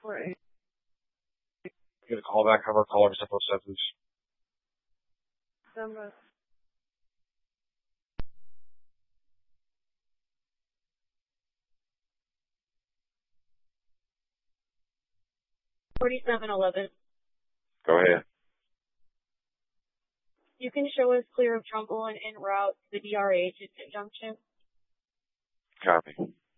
Right. Get a call back, have our caller step upset, please. Number 4711. Go ahead. You can show us clear of Trumbull and en route to the DRH at Junction. Copy.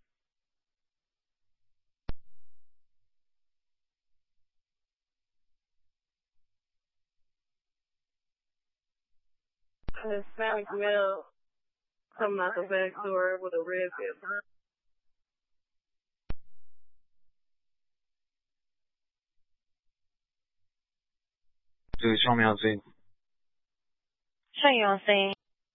Hispanic male coming out the back door with a red pepper. Please show me on scene. Show you on scene.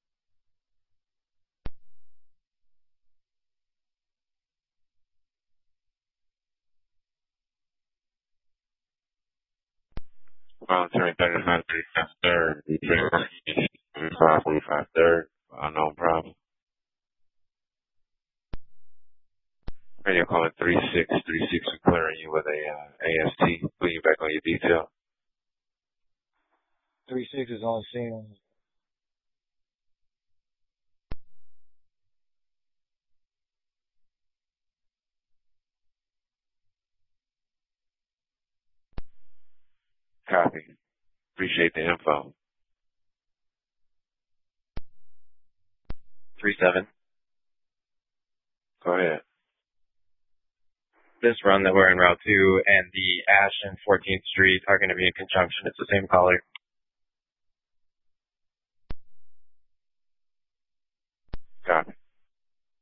Voluntary 35 third. 545 third. No problem. Radio calling 3636 and clearing you with a AST. Putting you back on your detail. 36 is on scene. Copy. Appreciate the info. 37. Go ahead. This run that we're in Route 2 and the Ash and 14th Street are going to be in conjunction. It's the same caller.